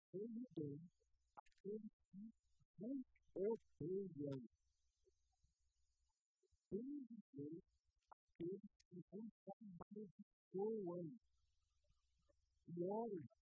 ele bem aqueles que não odeiam. Bem dizer aqueles que não amaldiçoam. E olha,